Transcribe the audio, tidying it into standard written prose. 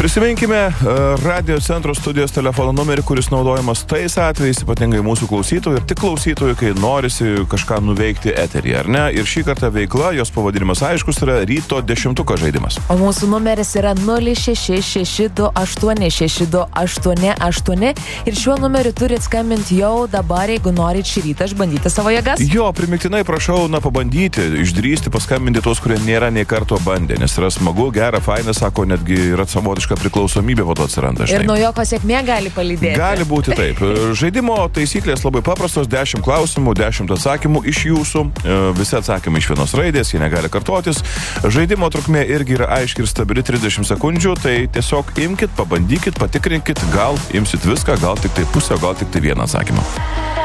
Prisiminkime Radio centro studijos telefono numerį, kuris naudojamas tais atvejais, ypatingai mūsų klausytojų ir tik klausytojų, kai norisi kažką nuveikti eteryje, ar ne? Ir šį kartą veikla, jos pavadinimas aiškus, yra ryto 10-tuko žaidimas. O mūsų numeris yra 066286288 ir šiuo numeriu turit skambinti jau dabar, jeigu norit šį rytą išbandyti savo jėgas. Jo, primiktinai prašau, pabandyti, išdrįsti, paskambinti tos, kurie nėra nei karto bandę, nes yra smagu, gera, faina, sako, netgi yra savotiška priklausomybė po to atsiranda. Žinai. Ir naujoko sėkmė gali palydėti. Gali būti taip. Žaidimo taisyklės labai paprastos, 10 klausimų, 10 atsakymų iš jūsų, visi atsakymai iš vienos raidės, jie negali kartotis. Žaidimo trukmė irgi yra aiški ir stabili 30 sekundžių, tai tiesiog imkit, pabandykit, patikrinkit, gal imsit viską, gal tik tai pusę, gal tik tai vieną atsakymą.